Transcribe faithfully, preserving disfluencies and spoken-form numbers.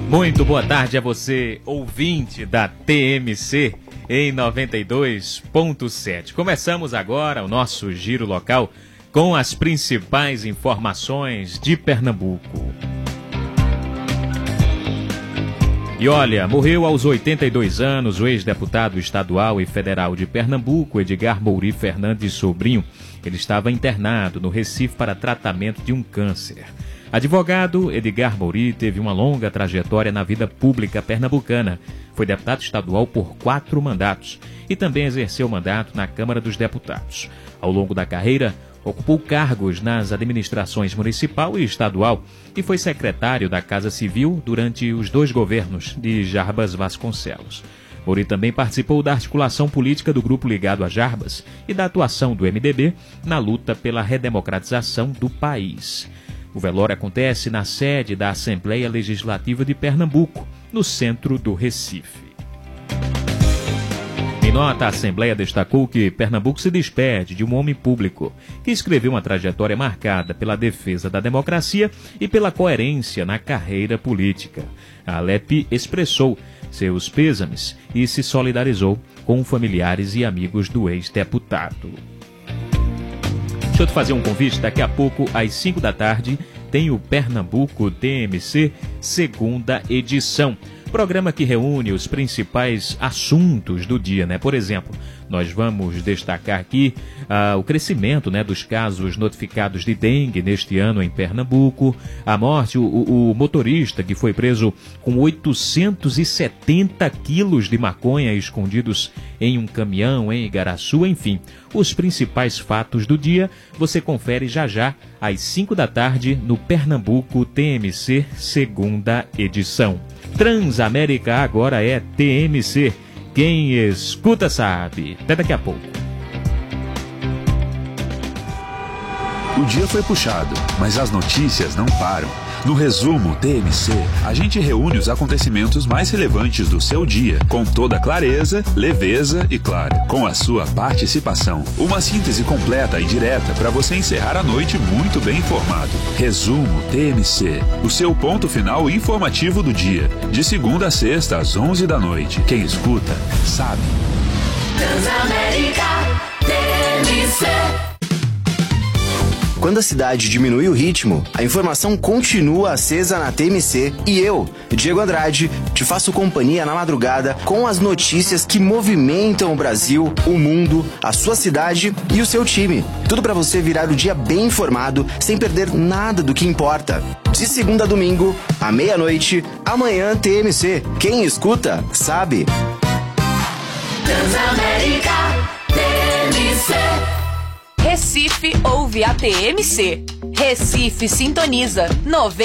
Muito boa tarde a você, ouvinte da T M C em noventa e dois ponto sete. Começamos agora o nosso giro local com as principais informações de Pernambuco. E olha, morreu aos oitenta e dois anos o ex-deputado estadual e federal de Pernambuco, Edgar Mouri Fernandes Sobrinho. Ele estava internado no Recife para tratamento de um câncer. Advogado, Edgar Mouri teve uma longa trajetória na vida pública pernambucana. Foi deputado estadual por quatro mandatos e também exerceu mandato na Câmara dos Deputados. Ao longo da carreira, ocupou cargos nas administrações municipal e estadual e foi secretário da Casa Civil durante os dois governos de Jarbas Vasconcelos. Mouri também participou da articulação política do grupo ligado a Jarbas e da atuação do M D B na luta pela redemocratização do país. O velório acontece na sede da Assembleia Legislativa de Pernambuco, no centro do Recife. Em nota, a Assembleia destacou que Pernambuco se despede de um homem público que escreveu uma trajetória marcada pela defesa da democracia e pela coerência na carreira política. A Alep expressou seus pêsames e se solidarizou com familiares e amigos do ex-deputado. Deixa eu te fazer um convite, daqui a pouco, às cinco da tarde, tem o Pernambuco T M C segunda edição. Programa que reúne os principais assuntos do dia, né? Por exemplo, nós vamos destacar aqui ah, o crescimento, né, dos casos notificados de dengue neste ano em Pernambuco, a morte, o, o motorista que foi preso com oitocentos e setenta quilos de maconha escondidos em um caminhão em Igaraçu, enfim, os principais fatos do dia você confere já já às cinco da tarde no Pernambuco T M C segunda edição. Transamérica agora é T M C. Quem escuta sabe. Até daqui a pouco. O dia foi puxado, mas as notícias não param. No resumo T M C, a gente reúne os acontecimentos mais relevantes do seu dia, com toda clareza, leveza e, claro, com a sua participação. Uma síntese completa e direta para você encerrar a noite muito bem informado. Resumo T M C, o seu ponto final informativo do dia. De segunda a sexta, às onze da noite. Quem escuta, sabe. Transamérica T M C. Quando a cidade diminui o ritmo, a informação continua acesa na T M C e eu, Diego Andrade, te faço companhia na madrugada com as notícias que movimentam o Brasil, o mundo, a sua cidade e o seu time. Tudo para você virar o dia bem informado, sem perder nada do que importa. De segunda a domingo, à meia-noite, amanhã T M C. Quem escuta, sabe. Transamérica T M C. Recife ouve a T M C. Recife sintoniza noventa